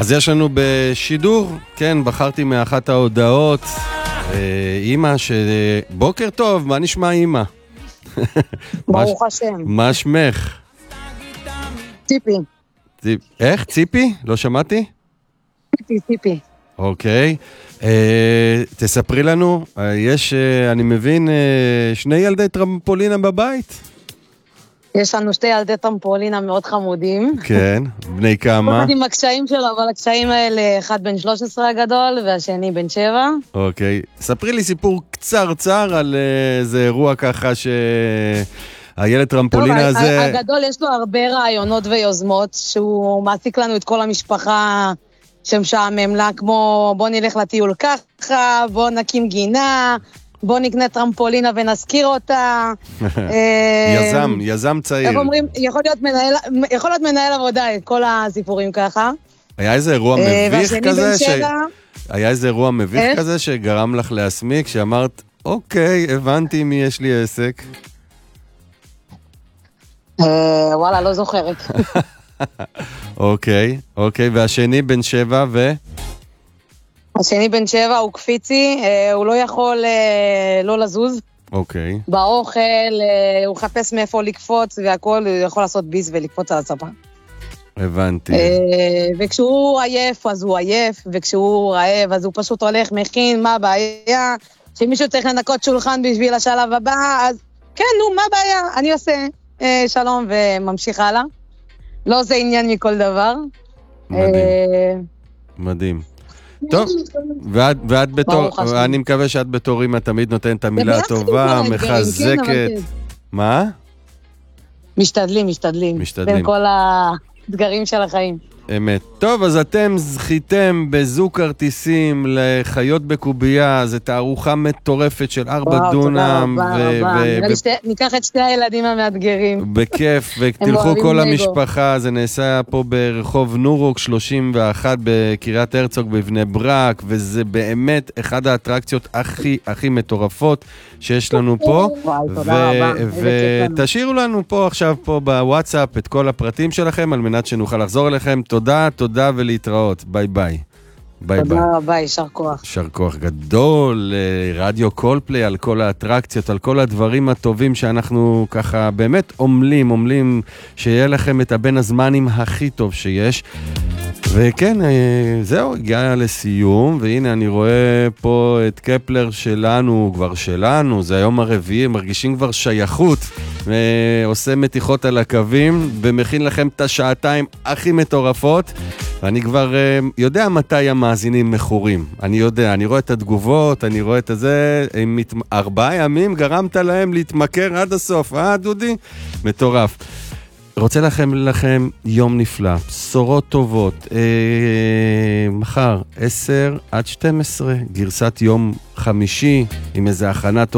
אז יש לנו בשידור, כן, בחרתי מאחת ההודעות, אמא בוקר טוב, מה נשמע אמא? ברוך השם. מה שמך? ציפי. איך? ציפי? לא שמעתי? ציפי. אוקיי. תספרי לנו, יש, אני מבין, שני ילדי טרמפולינה בבית? יש לנו שתי ילדי טרמפולינה מאוד חמודים. כן, בני כמה? עוד עם הקשיים שלו, אבל הקשיים האלה, אחד בן 13 הגדול, והשני בן 7. אוקיי. ספרי לי סיפור קצר על איזה אירוע ככה הילד טרמפולינה הזה... הגדול יש לו הרבה רעיונות ויוזמות, שהוא מעסיק לנו את כל המשפחה שמשעמם לה, כמו בוא נלך לטיול ככה, בוא נקים גינה, בוא נקנה טרמפולינה ונזכיר אותה. יזם צעיר. איך אומרים, יכול להיות מנהל עבודה, את כל הסיפורים ככה. היה איזה אירוע מביך כזה היה איזה אירוע מביך כזה שגרם לך להסמיק, שאמרת, אוקיי, הבנתי מי יש לי עסק. וואלה, לא זוכרת. אוקיי, והשני בן 7 השני בן 7 הוא קפיצי, הוא לא יכול לא לזוז. אוקיי. באוכל, הוא חפש מאיפה לקפוץ והכל, הוא יכול לעשות ביס ולקפוץ על הצפה. הבנתי. וכשהוא עייף, אז הוא עייף, וכשהוא רעב, אז הוא פשוט הולך, מכין, מה הבעיה? שמישהו צריך לנקות שולחן בשביל השלב הבא, אז כן, נו, מה הבעיה? אני עושה שלום וממשיך הלאה. לא זה עניין מכל דבר. מדהים. טוב, ואת בתור, אני מקווה שאת בתור אמא תמיד נותנת את המילה הטובה, מחזקת. מה? משתדלים. בין כל האתגרים של החיים. אמת. טוב, אז אתם זכיתם בזוג כרטיסים לחיות בקובייה, זו תערוכה מטורפת של 4 דונם. ניקח את שתי הילדים המאתגרים. בכיף, ותלכו כל המשפחה, זה נעשה פה ברחוב נורוק 31 בקריית הרצוג בבני ברק, וזה באמת אחד האטרקציות הכי מטורפות שיש לנו פה. ותשאירו לנו פה עכשיו פה בוואטסאפ את כל הפרטים שלכם, על מנת שנוכל לחזור אליכם. תודה ולהתראות. ביי. תודה רבה, יישר כוח. יישר כוח גדול, רדיו קולפליי, על כל האטרקציות, על כל הדברים הטובים שאנחנו ככה באמת עומלים, שיהיה לכם את הבן הזמנים הכי טוב שיש. וכן, זהו, הגיע לסיום, והנה אני רואה פה את קפלר שלנו, זה היום הרביעי, מרגישים כבר שייכות, ועושה מתיחות על הקווים, ומכין לכם את השעתיים הכי מטורפות, ואני כבר יודע מתי המאזינים מכורים, אני רואה את התגובות, אני רואה את זה, 4 ימים גרמת להם להתמכר עד הסוף, דודי? מטורף. רוצה לכם יום נפלא, בשורות טובות, מחר 10 עד 12, גרסת יום חמישי, עם איזה הכנה טובה.